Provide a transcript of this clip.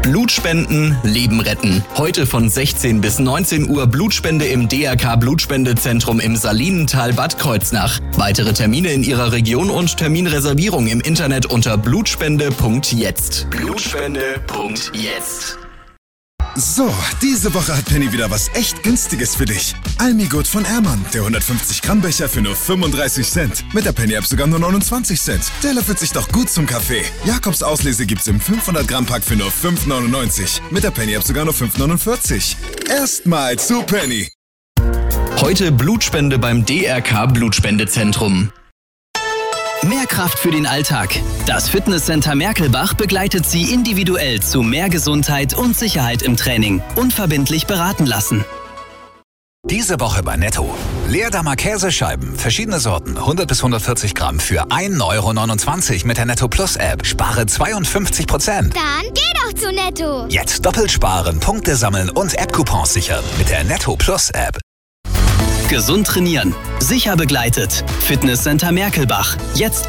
Blutspenden, Leben retten. Heute von 16 bis 19 Uhr Blutspende im DRK Blutspendezentrum im Salinental Bad Kreuznach. Weitere Termine in Ihrer Region und Terminreservierung im Internet unter blutspende.jetzt. Blutspende.jetzt. So, diese Woche hat Penny wieder was echt Günstiges für dich. Almigurt von Ehrmann, der 150 Gramm Becher für nur 35 Cent. Mit der Penny-App sogar nur 29 Cent. Der löffelt sich doch gut zum Kaffee. Jakobs Auslese gibt's im 500 Gramm Pack für nur 5,99. Mit der Penny-App sogar nur 5,49. Erstmal zu Penny. Heute Blutspende beim DRK Blutspendezentrum. Mehr Kraft für den Alltag. Das Fitnesscenter Merkelbach begleitet Sie individuell zu mehr Gesundheit und Sicherheit im Training. Unverbindlich beraten lassen. Diese Woche bei Netto. Leerdammer Käsescheiben, verschiedene Sorten, 100 bis 140 Gramm für 1,29 € mit der Netto Plus App. Spare 52%. Dann geh doch zu Netto. Jetzt doppelt sparen, Punkte sammeln und App-Coupons sichern mit der Netto Plus App. Gesund trainieren. Sicher begleitet. Fitnesscenter Merkelbach. Jetzt